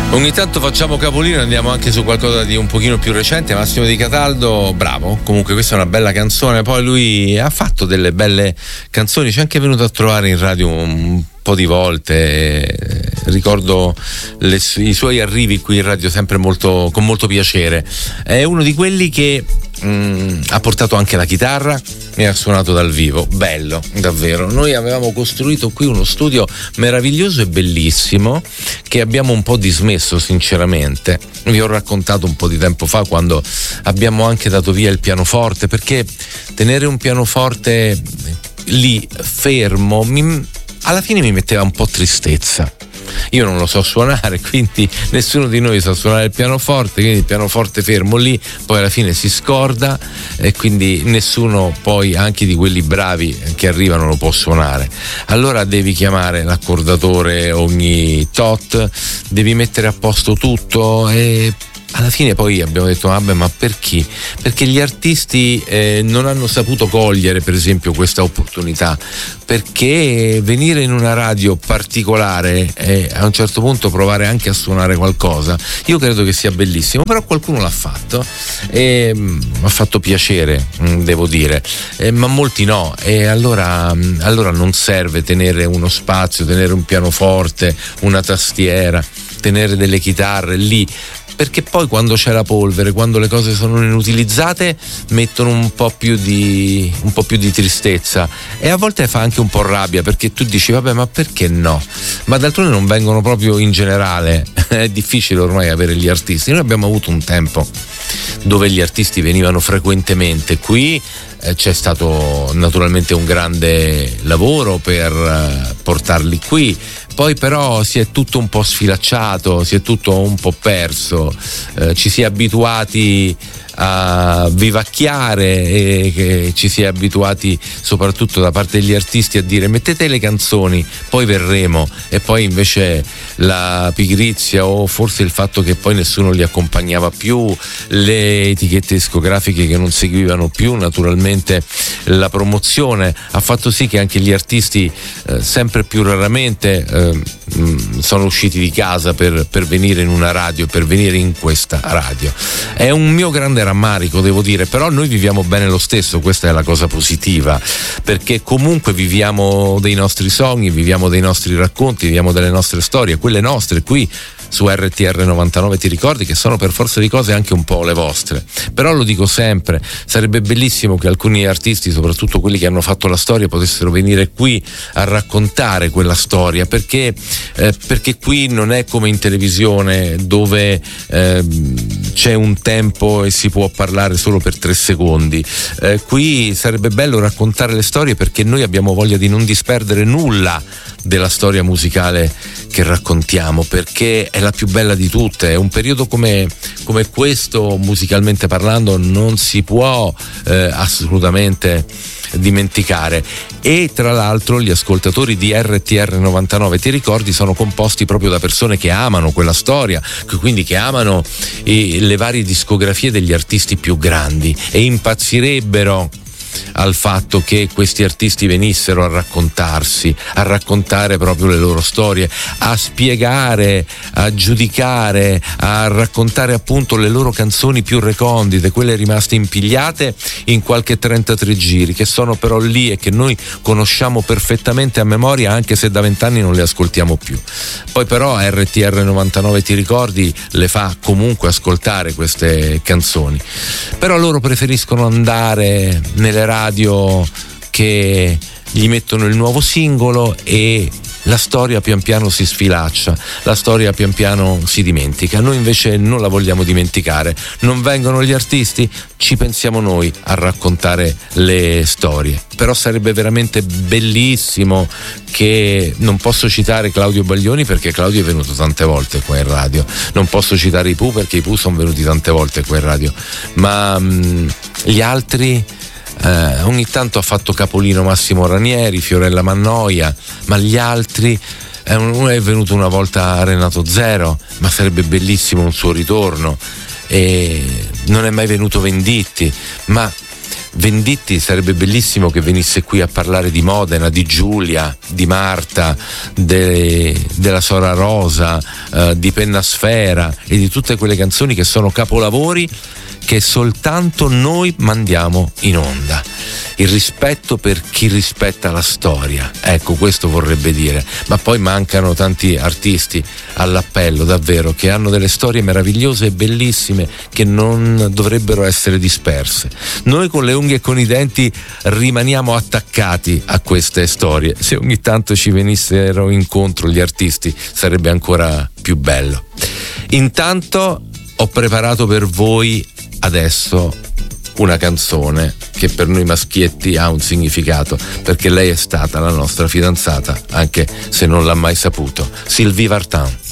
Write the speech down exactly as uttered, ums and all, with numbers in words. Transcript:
Ogni tanto facciamo capolino e andiamo anche su qualcosa di un pochino più recente. Massimo Di Cataldo, bravo, comunque questa è una bella canzone. Poi lui ha fatto delle belle canzoni, ci è anche venuto a trovare in radio un po' di volte, ricordo le, i suoi arrivi qui in radio sempre molto, con molto piacere. È uno di quelli che mh, ha portato anche la chitarra e ha suonato dal vivo, bello davvero. Noi avevamo costruito qui uno studio meraviglioso e bellissimo che abbiamo un po' dismesso sinceramente. Vi ho raccontato un po' di tempo fa quando abbiamo anche dato via il pianoforte, perché tenere un pianoforte lì fermo mi, alla fine mi metteva un po' tristezza. Io non lo so suonare, quindi nessuno di noi sa suonare il pianoforte, quindi il pianoforte fermo lì poi alla fine si scorda e quindi nessuno poi, anche di quelli bravi che arrivano, lo può suonare. Allora devi chiamare l'accordatore ogni tot, devi mettere a posto tutto e alla fine poi abbiamo detto vabbè, ma perché? Perché gli artisti eh, non hanno saputo cogliere per esempio questa opportunità, perché venire in una radio particolare e a un certo punto provare anche a suonare qualcosa, io credo che sia bellissimo, però qualcuno l'ha fatto e mi ha fatto piacere, devo dire, eh, ma molti no, e allora, allora non serve tenere uno spazio, tenere un pianoforte, una tastiera, tenere delle chitarre lì, perché poi quando c'è la polvere, quando le cose sono inutilizzate, mettono un po' più di un po' più di tristezza e a volte fa anche un po' rabbia, perché tu dici vabbè, ma perché no? Ma d'altronde non vengono proprio in generale, è difficile ormai avere gli artisti. Noi abbiamo avuto un tempo dove gli artisti venivano frequentemente qui. Eh, c'è stato naturalmente un grande lavoro per eh, portarli qui, poi però si è tutto un po' sfilacciato, si è tutto un po' perso, eh, ci si è abituati a vivacchiare e che ci si è abituati soprattutto da parte degli artisti a dire mettete le canzoni, poi verremo, e poi invece la pigrizia o forse il fatto che poi nessuno li accompagnava più, le etichette discografiche che non seguivano più naturalmente la promozione, ha fatto sì che anche gli artisti eh, sempre più raramente eh, mh, sono usciti di casa per, per venire in una radio, per venire in questa radio. È un mio grande rammarico, devo dire, però noi viviamo bene lo stesso, questa è la cosa positiva, perché comunque viviamo dei nostri sogni, viviamo dei nostri racconti, viviamo delle nostre storie, quelle nostre qui su R T R novantanove, ti ricordi, che sono per forza di cose anche un po' le vostre. Però lo dico sempre, sarebbe bellissimo che alcuni artisti, soprattutto quelli che hanno fatto la storia, potessero venire qui a raccontare quella storia, perché eh, perché qui non è come in televisione dove eh, c'è un tempo e si può parlare solo per tre secondi. Eh, qui sarebbe bello raccontare le storie, perché noi abbiamo voglia di non disperdere nulla della storia musicale che raccontiamo, perché è la più bella di tutte. È un periodo come, come questo, musicalmente parlando, non si può eh, assolutamente dimenticare. E tra l'altro gli ascoltatori di R T R novantanove, ti ricordi, sono composti proprio da persone che amano quella storia, che quindi che amano eh, le varie discografie degli artisti più grandi e impazzirebbero al fatto che questi artisti venissero a raccontarsi, a raccontare proprio le loro storie, a spiegare, a giudicare, a raccontare appunto le loro canzoni più recondite, quelle rimaste impigliate in qualche trentatré giri, che sono però lì e che noi conosciamo perfettamente a memoria, anche se da vent'anni non le ascoltiamo più. Poi però R T R novantanove, ti ricordi, le fa comunque ascoltare queste canzoni, però loro preferiscono andare nelle radio che gli mettono il nuovo singolo e la storia pian piano si sfilaccia, la storia pian piano si dimentica. Noi invece non la vogliamo dimenticare. Non vengono gli artisti? Ci pensiamo noi a raccontare le storie. Però sarebbe veramente bellissimo che, non posso citare Claudio Baglioni perché Claudio è venuto tante volte qua in radio, non posso citare i Pooh perché i Pooh sono venuti tante volte qua in radio, ma mh, gli altri. Eh, ogni tanto ha fatto capolino Massimo Ranieri, Fiorella Mannoia, ma gli altri, eh, uno è venuto una volta Renato Zero, ma sarebbe bellissimo un suo ritorno, e non è mai venuto Venditti, ma Venditti sarebbe bellissimo che venisse qui a parlare di Modena, di Giulia, di Marta, de, della Sora Rosa, eh, di Pennasfera e di tutte quelle canzoni che sono capolavori che soltanto noi mandiamo in onda. Il rispetto per chi rispetta la storia, ecco, questo vorrebbe dire. Ma poi mancano tanti artisti all'appello, davvero, che hanno delle storie meravigliose e bellissime che non dovrebbero essere disperse. Noi con le unghie e con i denti rimaniamo attaccati a queste storie. Se ogni tanto ci venissero incontro gli artisti sarebbe ancora più bello. Intanto ho preparato per voi adesso una canzone che per noi maschietti ha un significato, perché lei è stata la nostra fidanzata, anche se non l'ha mai saputo. Sylvie Vartan.